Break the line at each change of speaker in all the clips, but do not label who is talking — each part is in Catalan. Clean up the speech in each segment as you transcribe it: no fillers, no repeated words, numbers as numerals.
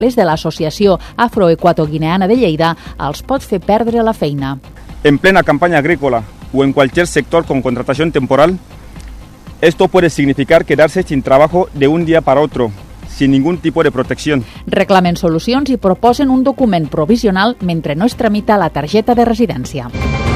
Les de l'Associació Afroequatoguineana de Lleida els pot fer perdre la feina.
En plena campaña agrícola o en cualquier sector con contratación temporal, esto puede significar quedarse sin trabajo de un día para otro, sin ningún tipo de protección.
Reclamen solucions i proposen un document provisional mentre no es tramita la targeta de residència.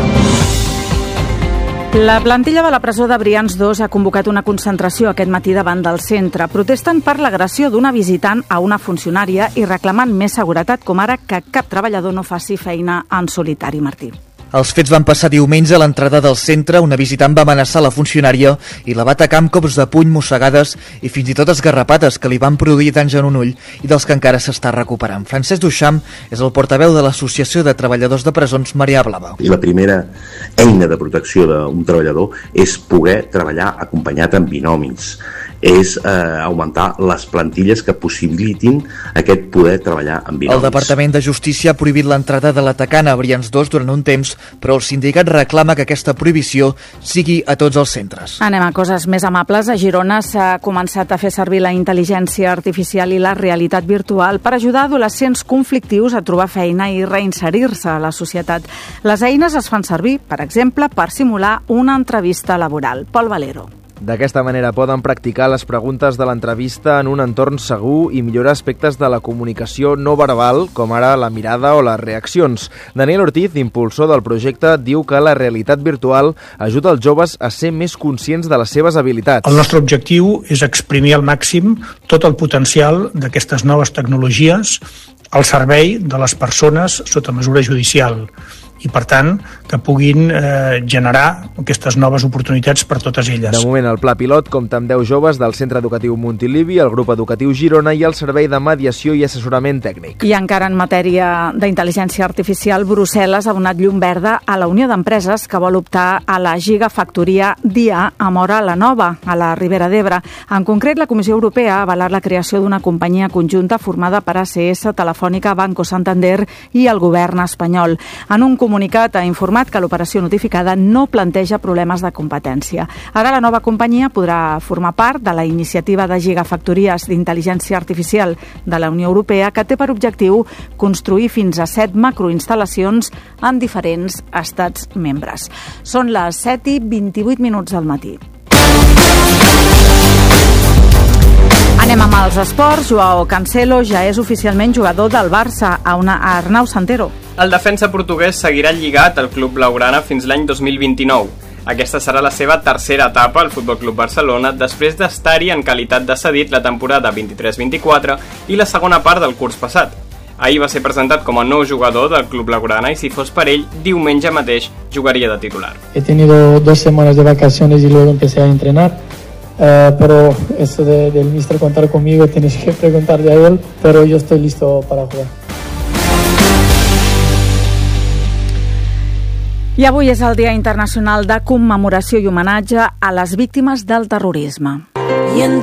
La plantilla de la presó de Brians 2 ha convocat una concentració aquest matí davant del centre. Protesten per l'agressió d'una visitant a una funcionària i reclamant més seguretat, com ara que cap treballador no faci feina en solitari, Martí.
Els fets van passar diumenge a l'entrada del centre. Una visitant va amenaçar la funcionària i la va atacar amb cops de puny, mossegades i fins i tot esgarrapades que li van produir danys en un ull i dels que encara s'està recuperant. Francesc Duchamp és el portaveu de l'Associació de Treballadors de Presons Marià Blava.
I la primera eina de protecció d'un treballador és poder treballar acompanyat en binomis, és augmentar les plantilles que possibilitin aquest poder treballar en binomis.
El Departament de Justícia ha prohibit l'entrada de l'atacant a Brians 2 durant un temps, però el sindicat reclama que aquesta prohibició sigui a tots els centres.
Anem a coses més amables. A Girona s'ha començat a fer servir la intel·ligència artificial i la realitat virtual per ajudar adolescents conflictius a trobar feina i reinserir-se a la societat. Les eines es fan servir, per exemple, per simular una entrevista laboral. Pol Valero.
D'aquesta manera poden practicar les preguntes de l'entrevista en un entorn segur i millorar aspectes de la comunicació no verbal, com ara la mirada o les reaccions. Daniel Ortiz, impulsor del projecte, diu que la realitat virtual ajuda els joves a ser més conscients de les seves habilitats.
El nostre objectiu és exprimir al màxim tot el potencial d'aquestes noves tecnologies al servei de les persones sota mesura judicial i, per tant, que puguin generar aquestes noves oportunitats per totes elles.
De moment, el pla pilot compta amb 10 joves del Centre Educatiu Montilivi, el Grup Educatiu Girona i el Servei de Mediació i Assessorament Tècnic.
I encara en matèria d'intel·ligència artificial, Brussel·les ha donat llum verda a la Unió d'Empreses que vol optar a la gigafactoria d'IA a Móra la Nova, a la Ribera d'Ebre. En concret, la Comissió Europea ha avalat la creació d'una companyia conjunta formada per ACS, Telefònica, Banco Santander i el govern espanyol. En un comunicat ha informat que l'operació notificada no planteja problemes de competència. Ara la nova companyia podrà formar part de la iniciativa de gigafactories d'intel·ligència artificial de la Unió Europea, que té per objectiu construir fins a 7 macroinstal·lacions en diferents estats membres. Són les 7:28 del matí. Anem amb els esports. Joao Cancelo ja és oficialment jugador del Barça, a Arnau Santero.
El defensa portuguès seguirà lligat al club blaugrana fins l'any 2029. Aquesta serà la seva tercera etapa al Futbol Club Barcelona, després d'estar-hi en qualitat de cedit la temporada 23-24 i la segona part del curs passat. Ahir va ser presentat com a nou jugador del club blaugrana i, si fos per ell, diumenge mateix jugaria de titular.
He tenido 2 semanas de vacaciones y luego empecé a entrenar. Pero eso del míster contar conmigo tienes que preguntarle a él, pero yo estoy listo para jugar.
I avui és el Dia Internacional de Commemoració i Homenatge a les víctimes del terrorisme.